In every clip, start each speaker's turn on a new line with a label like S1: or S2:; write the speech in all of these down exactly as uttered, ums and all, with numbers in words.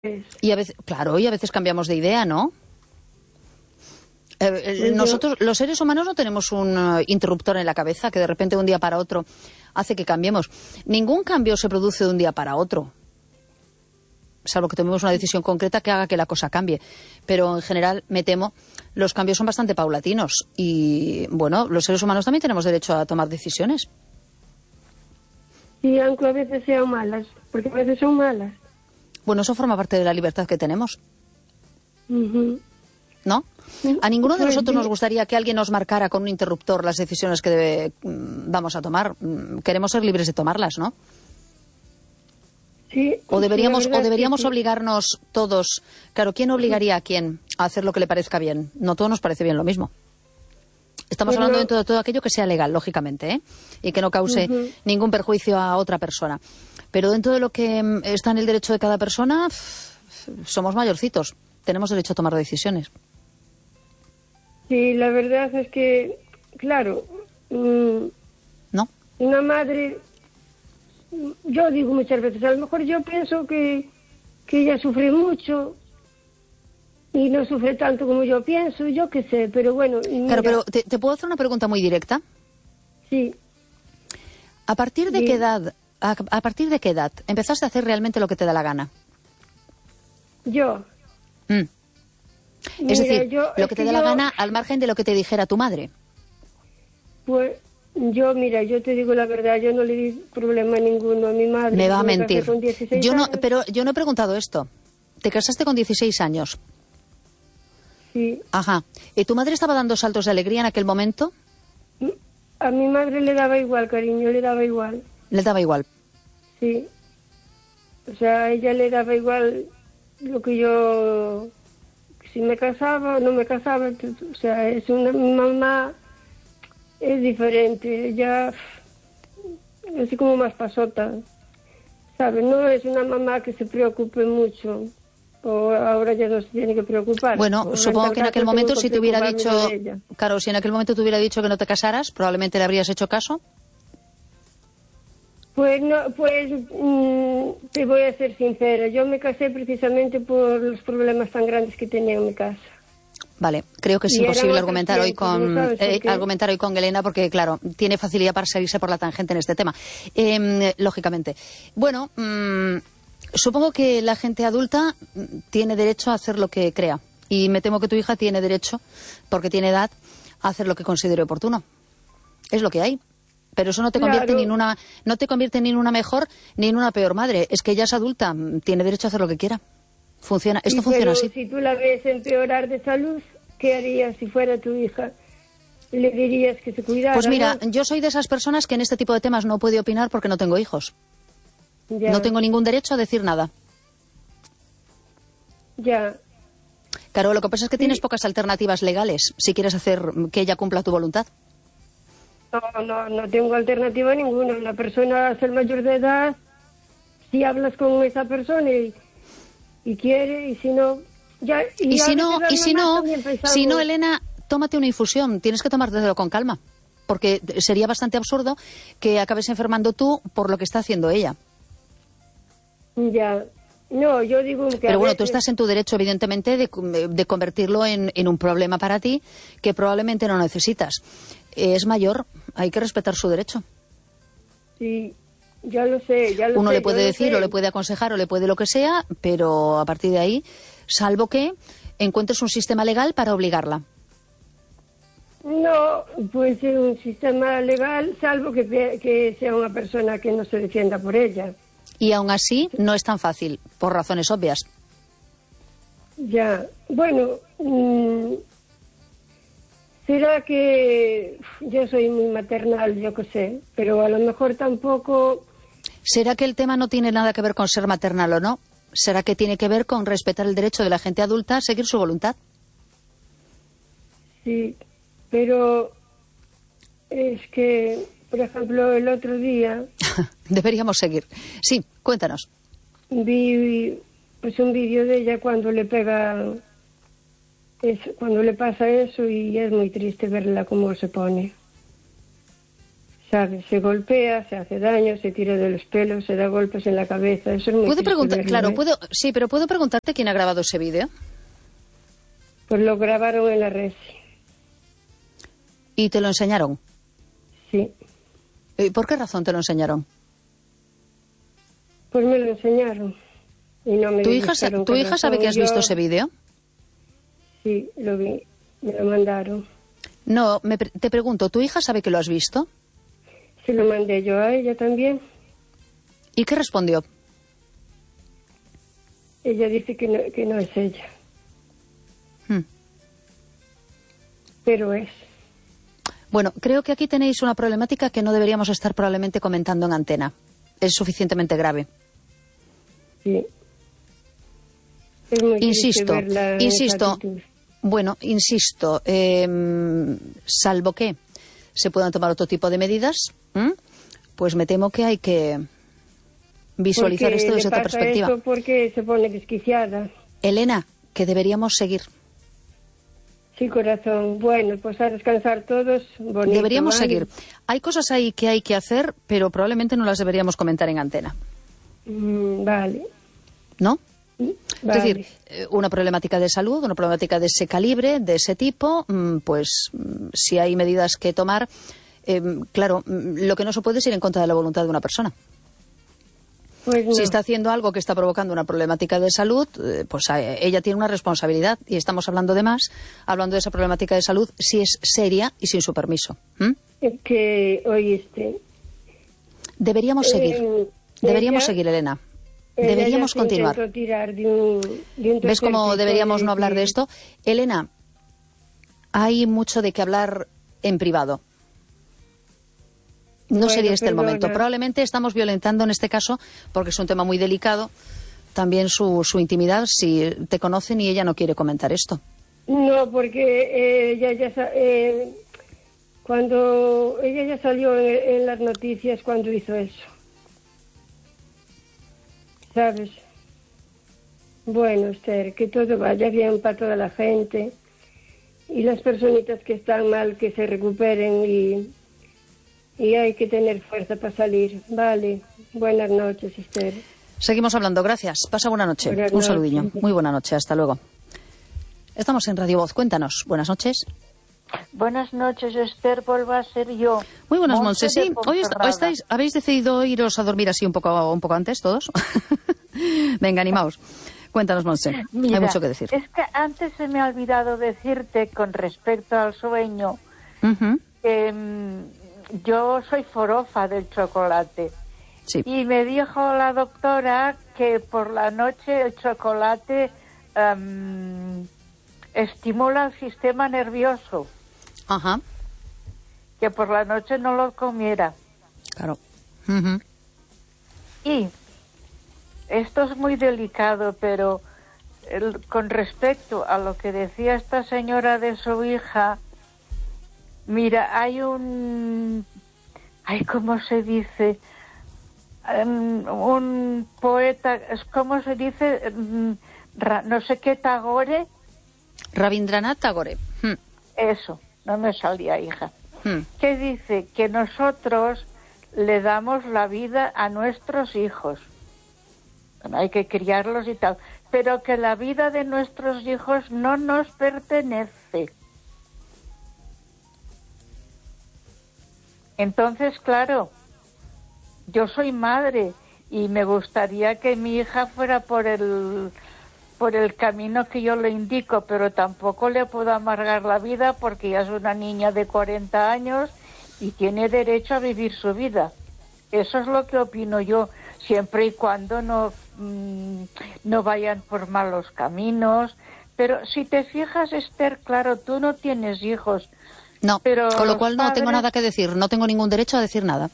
S1: Y a veces, claro, y a veces cambiamos de idea, ¿no? Eh, nosotros, los seres humanos, no tenemos un uh, interruptor en la cabeza que de repente de un día para otro hace que cambiemos. Ningún cambio se produce de un día para otro, salvo que tomemos una decisión concreta que haga que la cosa cambie. Pero en general, me temo, los cambios son bastante paulatinos. Y bueno, los seres humanos también tenemos derecho a tomar decisiones.
S2: Y aunque a veces sean malas, porque a veces son malas.
S1: Bueno, eso forma parte de la libertad que tenemos.
S2: Uh-huh.
S1: ¿No? A ninguno de
S2: Pues
S1: nosotros
S2: sí.
S1: nos gustaría que alguien nos marcara con un interruptor las decisiones que debe, vamos a tomar. Queremos ser libres de tomarlas, ¿no?
S2: Sí.
S1: O deberíamos,
S2: sí, la
S1: o deberíamos
S2: sí.
S1: obligarnos todos. Claro, ¿quién obligaría a quién a hacer lo que le parezca bien? No todos nos parece bien lo mismo. Estamos
S2: Pues
S1: hablando
S2: no.
S1: dentro de todo aquello que sea legal, lógicamente, ¿eh? Y que no cause
S2: Uh-huh.
S1: ningún perjuicio a otra persona. Pero dentro de lo que mm, está en el derecho de cada persona, pff, somos mayorcitos. Tenemos derecho a tomar decisiones.
S2: Sí, la verdad es que, claro, mmm,
S1: ¿No?
S2: una madre, yo digo muchas veces, a lo mejor yo pienso que, que ella sufre mucho y no sufre tanto como yo pienso, yo qué sé, pero bueno. y mira,
S1: Claro, pero te, te puedo hacer una pregunta muy directa.
S2: Sí,
S1: ¿A partir de
S2: Sí.
S1: qué edad, a, a partir de qué edad empezaste a hacer realmente lo que te da la gana?
S2: yo.
S1: Mm.
S2: Mira,
S1: Es decir,
S2: yo-
S1: lo
S2: es
S1: que te
S2: que
S1: da la
S2: yo-
S1: gana al margen de lo que te dijera tu madre.
S2: Pues yo, mira, yo te digo la verdad, yo no le di problema ninguno a mi madre.
S1: Me va a
S2: porque casé
S1: mentir.
S2: con dieciséis
S1: Yo no,
S2: años.
S1: pero yo no he preguntado esto. Te casaste con dieciséis años.
S2: Sí.
S1: Ajá. ¿Y tu madre estaba dando saltos de alegría en aquel momento?
S2: A mi madre le daba igual, cariño, le daba igual.
S1: Le daba igual.
S2: Sí. O sea, a ella le daba igual lo que yo... Si me casaba o no me casaba. O sea, es una mi mamá... Es diferente. Ella... Es así como más pasota. ¿Sabes? No es una mamá que se preocupe mucho. O ahora ya no se tiene que preocupar.
S1: Bueno,
S2: O
S1: supongo
S2: tal
S1: que en
S2: caso
S1: aquel
S2: tengo
S1: momento
S2: que
S1: si te hubiera
S2: preocuparme
S1: dicho...
S2: de ella.
S1: Claro, si en aquel momento te hubiera dicho que no te casaras, probablemente le habrías hecho caso.
S2: Pues no, pues mm, te voy a ser sincera. Yo me casé precisamente por los problemas tan grandes que tenía en mi casa.
S1: Vale, creo que es
S2: Y eran
S1: imposible
S2: otros
S1: argumentar hoy
S2: tiempos,
S1: con
S2: ¿no sabes por
S1: eh,
S2: qué?
S1: argumentar hoy con Elena porque, claro, tiene facilidad para salirse por la tangente en este tema, eh, lógicamente. Bueno, mmm, supongo que la gente adulta mm, tiene derecho a hacer lo que crea y me temo que tu hija tiene derecho, porque tiene edad, a hacer lo que considere oportuno. Es lo que hay. Pero eso no te convierte
S2: Claro.
S1: ni en una no te convierte ni en una mejor ni en una peor madre. Es que ella es adulta, mm, tiene derecho a hacer lo que quiera. Funciona, esto
S2: Y
S1: funciona
S2: pero
S1: así.
S2: si tú la ves empeorar de salud, ¿qué harías si fuera tu hija? ¿Le dirías que se cuidara?
S1: Pues mira,
S2: ¿no?
S1: yo soy de esas personas que en este tipo de temas no puedo opinar porque no tengo hijos.
S2: Ya,
S1: No tengo ningún derecho a decir nada.
S2: Ya.
S1: Claro, lo que pasa es que tienes
S2: Sí.
S1: pocas alternativas legales si quieres hacer que ella cumpla tu voluntad.
S2: No, no, no tengo alternativa ninguna. La persona al ser mayor de edad, si hablas con esa persona y, y quiere, y si no... Ya,
S1: Y,
S2: a
S1: si
S2: veces
S1: no,
S2: las
S1: y si
S2: mamás
S1: no,
S2: también pensamos-
S1: si no, Elena, tómate una infusión. Tienes que tomártelo con calma. Porque sería bastante absurdo que acabes enfermando tú por lo que está haciendo ella.
S2: Ya. No, yo digo que
S1: Pero
S2: a
S1: bueno, tú
S2: veces-
S1: estás en tu derecho, evidentemente, de, de convertirlo en, en un problema para ti que probablemente no necesitas. Es mayor, hay que respetar su derecho.
S2: Sí, ya lo sé, ya lo
S1: Uno
S2: sé,
S1: le puede
S2: yo lo
S1: decir
S2: sé.
S1: o le puede aconsejar o le puede lo que sea, pero a partir de ahí, salvo que encuentres un sistema legal para obligarla.
S2: No, puede ser un sistema legal, salvo que, pe- que sea una persona que no se defienda por ella.
S1: Y aún así no es tan fácil, por razones obvias.
S2: Ya, bueno, mm, será que yo soy muy maternal, yo qué sé, pero a lo mejor tampoco...
S1: ¿Será que el tema no tiene nada que ver con ser maternal o no? ¿Será que tiene que ver con respetar el derecho de la gente adulta a seguir su voluntad?
S2: Sí, pero es que, por ejemplo, el otro día
S1: Deberíamos seguir. Sí, cuéntanos.
S2: vi pues un vídeo de ella cuando le pega, es, cuando le pasa eso, y es muy triste verla cómo se pone. ¿sabes? Se golpea, se hace daño, se tira de los pelos, se da golpes en la cabeza. Eso es muy
S1: ¿Puedo
S2: triste
S1: preguntar,
S2: verlo,
S1: claro,
S2: ¿eh?
S1: puedo, sí, pero puedo preguntarte quién ha grabado ese vídeo?
S2: Pues lo grabaron en la red,
S1: ¿Y te lo enseñaron?
S2: sí.
S1: ¿Y por qué razón te lo enseñaron?
S2: Pues me lo enseñaron. Y no me
S1: ¿Tu hija,
S2: dijeron
S1: ¿tu
S2: qué
S1: hija sabe
S2: razón.
S1: que has
S2: Yo-
S1: visto ese vídeo?
S2: Sí, lo vi, me lo mandaron.
S1: No, me pre- te pregunto, ¿tu hija sabe que lo has visto?
S2: Se lo mandé yo a ella también.
S1: ¿Y qué respondió?
S2: Ella dice que no, que no es ella,
S1: Hmm.
S2: pero es.
S1: Bueno, creo que aquí tenéis una problemática que no deberíamos estar probablemente comentando en antena. Es suficientemente grave.
S2: Sí. Es muy triste
S1: Insisto,
S2: verla en esa
S1: insisto,
S2: actitud.
S1: bueno, insisto, eh, salvo que se puedan tomar otro tipo de medidas, ¿m? Pues me temo que hay que visualizar
S2: Porque
S1: esto
S2: le
S1: desde otra
S2: pasa
S1: perspectiva.
S2: eso porque se pone desquiciada.
S1: Elena, que deberíamos seguir.
S2: Sí, corazón. Bueno, pues a descansar todos. Bonito,
S1: Deberíamos
S2: ¿vale?
S1: seguir. Hay cosas ahí que hay que hacer, pero probablemente no las deberíamos comentar en antena,
S2: Mm, vale.
S1: ¿no?
S2: Vale.
S1: Es decir, eh, una problemática de salud, una problemática de ese calibre, de ese tipo, mm, pues mm, si hay medidas que tomar, eh, claro, mm, lo que no se puede es ir en contra de la voluntad de una persona.
S2: Pues no.
S1: Si está haciendo algo que está provocando una problemática de salud, eh, pues eh, ella tiene una responsabilidad. Y estamos hablando de más, hablando de esa problemática de salud, si es seria y sin su permiso. ¿Mm?
S2: Es que, oíste,
S1: Deberíamos seguir.
S2: Eh,
S1: Deberíamos
S2: ella-
S1: seguir, Elena.
S2: ella
S1: Deberíamos
S2: ya se
S1: continuar.
S2: intentó tirar de un, de un
S1: ¿Ves
S2: tercer
S1: cómo
S2: piso
S1: deberíamos
S2: de
S1: no hablar
S2: que-
S1: de esto? Elena, hay mucho de qué hablar en privado. No
S2: Bueno,
S1: sería este el
S2: perdona.
S1: momento. Probablemente estamos violentando en este caso, porque es un tema muy delicado, también su, su intimidad, si te conocen y ella no quiere comentar esto.
S2: No, porque eh, ella ya sa- eh, cuando ella ya salió en, en las noticias cuando hizo eso, ¿sabes? Bueno, Esther, que todo vaya bien para toda la gente y las personitas que están mal que se recuperen y, y hay que tener fuerza para salir. Vale, buenas noches, Esther.
S1: Seguimos hablando. Gracias. Pasa buena noche.
S2: Buenas
S1: Un
S2: noches.
S1: saludillo. Muy buena noche. Hasta luego. Estamos en Radio Voz. Cuéntanos. Buenas noches.
S3: Buenas noches, Esther, vuelvo a ser yo.
S1: Muy buenas,
S3: Monse
S1: Monse.
S3: de
S1: Sí, hoy est-
S3: Ponferrada.
S1: estáis, habéis decidido iros a dormir así un poco, un poco antes todos. Venga, animaos. Cuéntanos, Monse.
S3: Mira,
S1: Hay mucho que decir.
S3: es que antes se me ha olvidado decirte con respecto al sueño
S1: Ujú.
S3: que mm, yo soy forofa del chocolate.
S1: Sí.
S3: Y me dijo la doctora que por la noche el chocolate em, estimula el sistema nervioso,
S1: Ajá.
S3: que por la noche no lo comiera.
S1: Claro. Ujú.
S3: Y esto es muy delicado, pero el- con respecto a lo que decía esta señora de su hija, mira, hay un, ay, ¿cómo se dice? Um, un poeta, es ¿cómo se dice? Um, ra- no sé qué, Tagore,
S1: Rabindranath Tagore. Mm,
S3: eso, no me salía, hija,
S1: mm.
S3: que dice que nosotros le damos la vida a nuestros hijos. Bueno, hay que criarlos y tal, pero que la vida de nuestros hijos no nos pertenece. Entonces, claro, yo soy madre y me gustaría que mi hija fuera por el por el camino que yo le indico, pero tampoco le puedo amargar la vida porque ya es una niña de cuarenta años y tiene derecho a vivir su vida. Eso es lo que opino yo, siempre y cuando no, mmm, no vayan por malos caminos. Pero si te fijas, Esther, claro, tú no tienes hijos.
S1: No,
S3: Pero
S1: con lo
S3: los
S1: cual no tengo
S3: padres-
S1: nada que decir. No tengo ningún derecho a decir nada.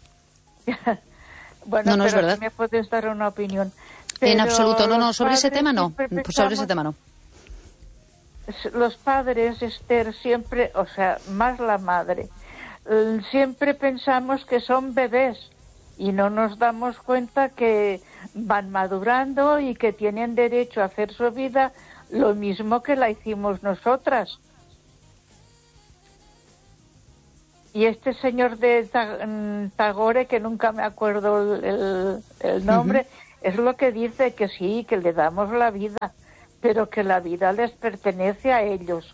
S3: Bueno,
S1: No, no es
S3: pero
S1: verdad.
S3: sí me puedes dar una opinión.
S1: En
S3: Pero
S1: absoluto. No, no,
S3: los
S1: sobre ese
S3: padres
S1: tema no.
S3: siempre
S1: Pues sobre ese
S3: pensamos-
S1: tema no.
S3: Los padres, Esther, siempre, o sea, más la madre, eh, siempre pensamos que son bebés y no nos damos cuenta que van madurando y que tienen derecho a hacer su vida lo mismo que la hicimos nosotras. y este señor de Tagore, que nunca me acuerdo el, el, el nombre, uh-huh. es lo que dice, que sí, que le damos la vida, pero que la vida les pertenece a ellos.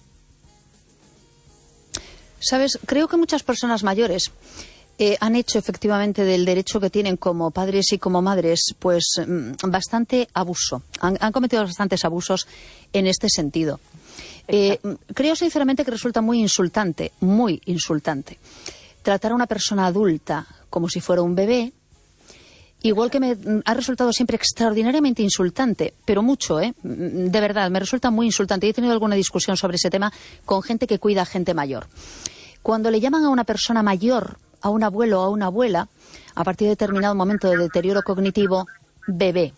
S1: Sabes, creo que muchas personas mayores eh, han hecho efectivamente del derecho que tienen como padres y como madres, pues bastante abuso. Han, han cometido bastantes abusos en este sentido. Eh, creo sinceramente que resulta muy insultante, muy insultante, tratar a una persona adulta como si fuera un bebé, igual que me ha resultado siempre extraordinariamente insultante, pero mucho, ¿eh? De verdad, me resulta muy insultante. He tenido alguna discusión sobre ese tema con gente que cuida a gente mayor. Cuando le llaman a una persona mayor, a un abuelo o a una abuela, a partir de determinado momento de deterioro cognitivo, bebé.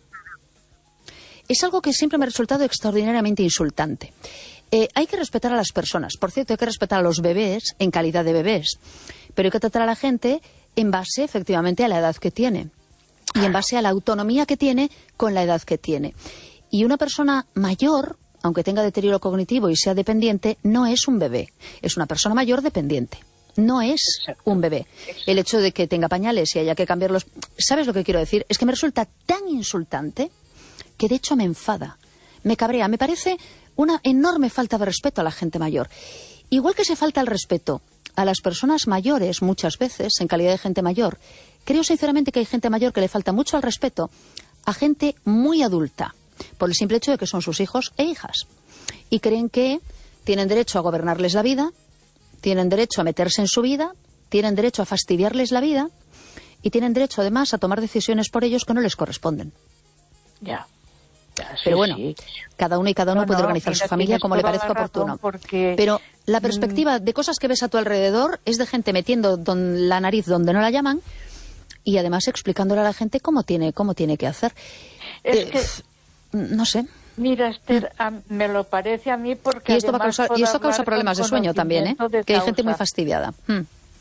S1: Es algo que siempre me ha resultado extraordinariamente insultante. Eh, hay que respetar a las personas. Por cierto, hay que respetar a los bebés en calidad de bebés. Pero hay que tratar a la gente en base, efectivamente, a la edad que tiene. Y en base a la autonomía que tiene con la edad que tiene. Y una persona mayor, aunque tenga deterioro cognitivo y sea dependiente, no es un bebé. Es una persona mayor dependiente. No es un bebé. El hecho de que tenga pañales y haya que cambiarlos... ¿Sabes lo que quiero decir? Es que me resulta tan insultante que de hecho me enfada. Me cabrea. Me parece una enorme falta de respeto a la gente mayor. Igual que se falta el respeto a las personas mayores muchas veces, en calidad de gente mayor, creo sinceramente que hay gente mayor que le falta mucho al respeto a gente muy adulta, por el simple hecho de que son sus hijos e hijas. Y creen que tienen derecho a gobernarles la vida, tienen derecho a meterse en su vida, tienen derecho a fastidiarles la vida y tienen derecho además a tomar decisiones por ellos que no les corresponden.
S3: Ya. Ya, sí,
S1: pero bueno,
S3: sí.
S1: cada uno y cada uno
S3: no,
S1: puede
S3: no,
S1: organizar
S3: mira,
S1: su familia como le parezca oportuno.
S3: Porque...
S1: Pero la perspectiva de cosas que ves a tu alrededor es de gente metiendo don, la nariz donde no la llaman y además explicándole a la gente cómo tiene, cómo tiene que hacer.
S3: Es
S1: eh,
S3: que...
S1: No sé.
S3: Mira, Esther, a, me lo parece a mí porque
S1: y esto, va a causar, y esto causa problemas de sueño también, ¿eh? Que hay gente muy fastidiada. Hmm.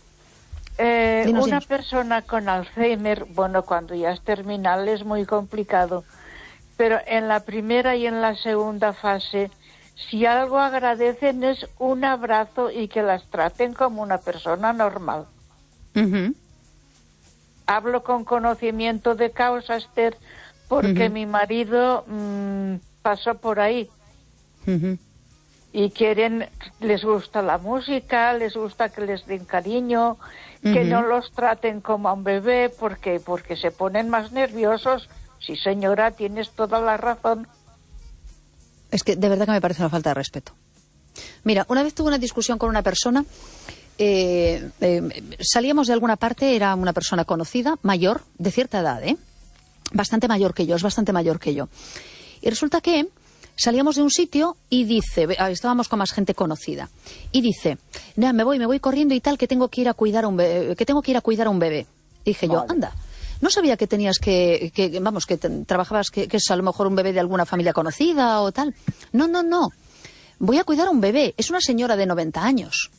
S3: Eh,
S1: dinos,
S3: una
S1: dinos.
S3: persona con Alzheimer, bueno, cuando ya es terminal es muy complicado, pero en la primera y en la segunda fase, si algo agradecen es un abrazo y que las traten como una persona normal.
S1: Uh-huh.
S3: Hablo con conocimiento de causa, Esther, porque
S1: uh-huh.
S3: mi marido mmm, pasó por ahí.
S1: Uh-huh.
S3: Y quieren, les gusta la música, les gusta que les den cariño, uh-huh. que no los traten como a un bebé, porque porque se ponen más nerviosos. Sí, señora, tienes toda la razón.
S1: Es que de verdad que me parece una falta de respeto. Mira, una vez tuve una discusión con una persona, eh, eh, salíamos de alguna parte, era una persona conocida, mayor, de cierta edad, ¿eh? Bastante mayor que yo, es bastante mayor que yo. Y resulta que salíamos de un sitio y dice, estábamos con más gente conocida, y dice, no, me voy, me voy corriendo y tal, que tengo que ir a cuidar a un bebé, que tengo que ir a cuidar a un bebé. Y dije vale. yo, anda. No sabía que tenías que, que vamos, que te, trabajabas, que, que es a lo mejor un bebé de alguna familia conocida o tal. No, no, no. Voy a cuidar a un bebé. Es una señora de noventa años.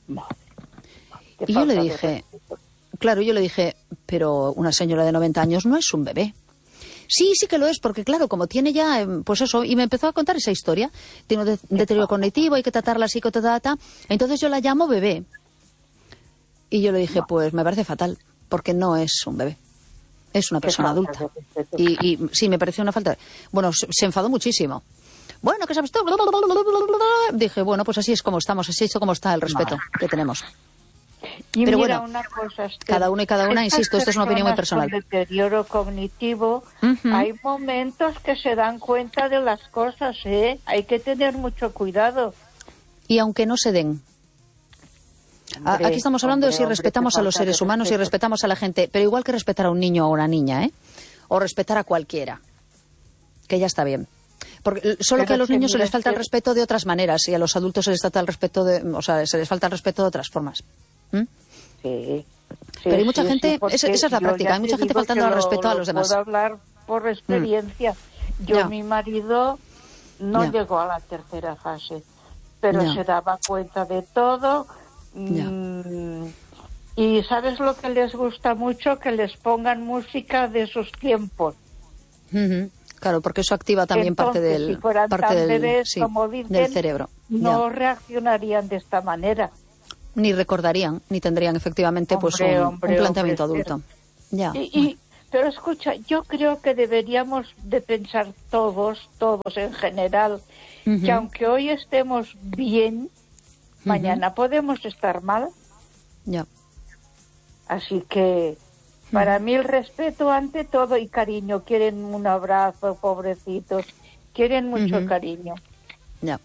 S1: Y yo le dije, claro, yo le dije, pero una señora de noventa años no es un bebé. Sí, sí que lo es, porque claro, como tiene ya, pues eso, y me empezó a contar esa historia. Tiene un deterioro cognitivo, hay que tratarla así, ta, ta. Entonces yo la llamo bebé. Y yo le dije, pues me parece fatal, porque no es un bebé. Es una persona adulta. Y, y sí, me pareció una falta. Bueno, se, se enfadó muchísimo. Bueno, ¿qué sabes tú? Dije, bueno, pues así es como estamos, así es como está el respeto que tenemos.
S3: Y
S1: pero
S3: mira,
S1: bueno,
S3: una cosa, Esther,
S1: cada uno y cada una, insisto, esto es una opinión muy personal.
S3: Con deterioro cognitivo,
S1: uh-huh.
S3: hay momentos que se dan cuenta de las cosas, ¿eh? Hay que tener mucho cuidado.
S1: Y aunque no se den. Hombre, Aquí estamos hablando hombre, de si respetamos hombre, a los seres humanos y respetamos a la gente, pero igual que respetar a un niño o a una niña, ¿eh? O respetar a cualquiera, que ya está bien. Porque solo pero que a los niños se les falta el respeto de otras maneras y a los adultos se les falta el respeto de, o sea, se les falta el respeto de otras formas. ¿Mm?
S3: Sí, sí.
S1: Pero hay mucha
S3: sí,
S1: gente,
S3: sí,
S1: esa, esa es la práctica, hay mucha gente faltando al respeto
S3: lo,
S1: a los demás.
S3: Puedo hablar por experiencia. Mm. Yo, ya. mi marido, no ya. llegó a la tercera fase, pero ya. se daba cuenta de todo. Mm, y ¿sabes lo que les gusta mucho? Que les pongan música de sus tiempos.
S1: Uh-huh. Claro, porque eso activa también
S3: Entonces,
S1: parte del,
S3: si fueran
S1: parte
S3: tan
S1: del,
S3: bebés,
S1: sí,
S3: como dicen,
S1: del cerebro.
S3: No
S1: ya.
S3: reaccionarían de esta manera.
S1: ni recordarían, ni tendrían efectivamente
S3: hombre,
S1: pues un,
S3: hombre,
S1: un planteamiento
S3: hombre,
S1: adulto. Ya.
S3: Y, y, pero escucha, yo creo que deberíamos de pensar todos, todos en general, uh-huh. que aunque hoy estemos bien, uh-huh. mañana podemos estar mal.
S1: Ya.
S3: Así que para uh-huh. mí el respeto ante todo y cariño. Quieren un abrazo, pobrecitos, quieren mucho uh-huh. cariño.
S1: Ya.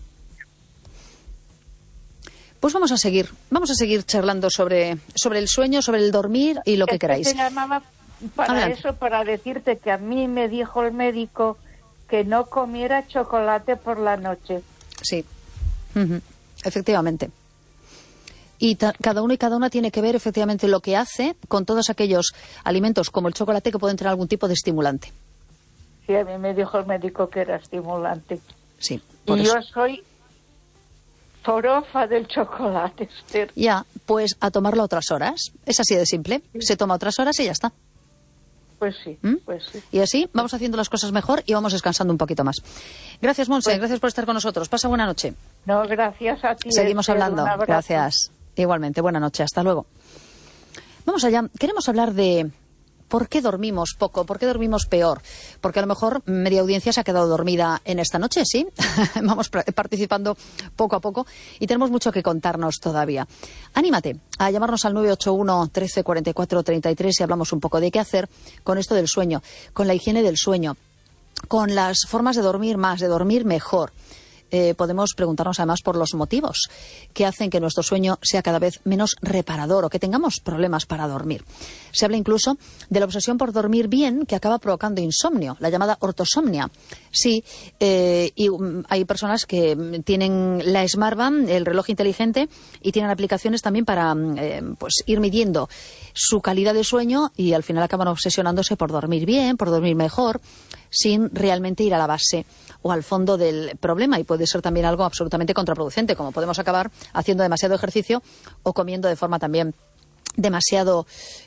S1: Pues vamos a seguir, vamos a seguir charlando sobre, sobre el sueño, sobre el dormir y lo que
S3: es
S1: queráis.
S3: Que te llamaba para Adelante. Eso, para decirte que a mí me dijo el médico que no comiera chocolate por la noche.
S1: Sí, uh-huh. efectivamente. Y ta- cada uno y cada una tiene que ver efectivamente lo que hace con todos aquellos alimentos como el chocolate que pueden tener algún tipo de estimulante.
S3: Sí, a mí me dijo el médico que era estimulante.
S1: Sí.
S3: Y eso. Yo soy forofa del chocolate, Esther.
S1: Ya, pues a tomarlo a otras horas. Es así de simple. Sí. Se toma a otras horas y ya está.
S3: Pues sí,
S1: ¿Mm?
S3: pues sí.
S1: Y así vamos haciendo las cosas mejor y vamos descansando un poquito más. Gracias, Monse. Pues, gracias por estar con nosotros. Pasa buena noche.
S3: No, gracias a ti.
S1: Seguimos
S3: Esther,
S1: hablando. Gracias. Igualmente, buena noche. Hasta luego. Vamos allá. Queremos hablar de por qué dormimos poco, por qué dormimos peor. Porque a lo mejor media audiencia se ha quedado dormida en esta noche, ¿sí? Vamos participando poco a poco y tenemos mucho que contarnos todavía. Anímate a llamarnos al nueve ocho uno, trece, cuarenta y cuatro, treinta y tres y hablamos un poco de qué hacer con esto del sueño, con la higiene del sueño, con las formas de dormir más, de dormir mejor. Eh, podemos preguntarnos además por los motivos que hacen que nuestro sueño sea cada vez menos reparador o que tengamos problemas para dormir. Se habla incluso de la obsesión por dormir bien que acaba provocando insomnio, la llamada ortosomnia. Sí, eh, y um, hay personas que tienen la Smartband, el reloj inteligente, y tienen aplicaciones también para eh, pues ir midiendo su calidad de sueño y al final acaban obsesionándose por dormir bien, por dormir mejor, sin realmente ir a la base o al fondo del problema, y puede ser también algo absolutamente contraproducente, como podemos acabar haciendo demasiado ejercicio o comiendo de forma también demasiado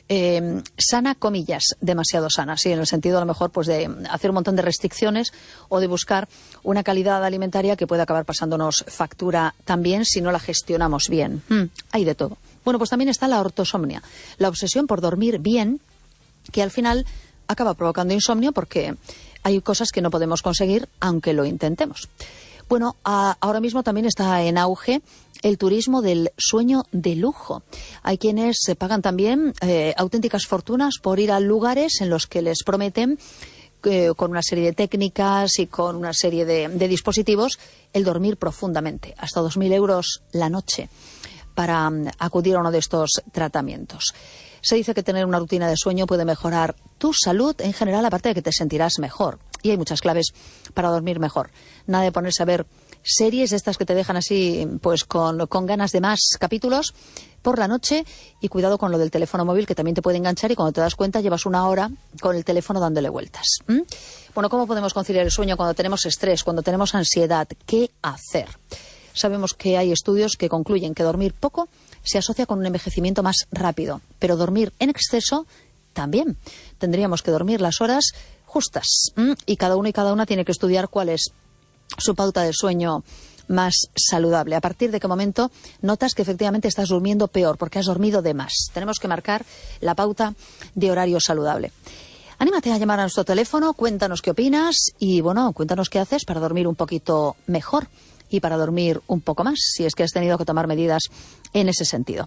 S1: eh, sana, comillas, demasiado sana, sí, en el sentido a lo mejor pues de hacer un montón de restricciones o de buscar una calidad alimentaria que puede acabar pasándonos factura también si no la gestionamos bien. Mm, hay de todo. Bueno, pues también está la ortosomnia, la obsesión por dormir bien, que al final acaba provocando insomnio porque hay cosas que no podemos conseguir aunque lo intentemos. Bueno, a, ahora mismo también está en auge el turismo del sueño de lujo. Hay quienes se pagan también eh, auténticas fortunas por ir a lugares en los que les prometen, eh, con una serie de técnicas y con una serie de, de dispositivos, el dormir profundamente, hasta dos mil euros la noche, para um, acudir a uno de estos tratamientos. Se dice que tener una rutina de sueño puede mejorar tu salud en general, aparte de que te sentirás mejor. Y hay muchas claves para dormir mejor. Nada de ponerse a ver series estas que te dejan así, pues con, con ganas de más capítulos por la noche, y cuidado con lo del teléfono móvil, que también te puede enganchar y cuando te das cuenta llevas una hora con el teléfono dándole vueltas. ¿Mm? Bueno, ¿cómo podemos conciliar el sueño cuando tenemos estrés, cuando tenemos ansiedad? ¿Qué hacer? Sabemos que hay estudios que concluyen que dormir poco se asocia con un envejecimiento más rápido, pero dormir en exceso también. Tendríamos que dormir las horas justas, ¿m? Y cada uno y cada una tiene que estudiar cuál es su pauta de sueño más saludable. A partir de qué momento notas que efectivamente estás durmiendo peor porque has dormido de más. Tenemos que marcar la pauta de horario saludable. Anímate a llamar a nuestro teléfono, cuéntanos qué opinas y, bueno, cuéntanos qué haces para dormir un poquito mejor y para dormir un poco más, si es que has tenido que tomar medidas en ese sentido.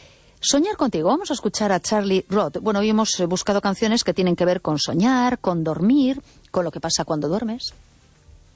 S1: Soñar contigo. Vamos a escuchar a Charlie Roth. Bueno, hoy hemos buscado canciones que tienen que ver con soñar, con dormir, con lo que pasa cuando duermes.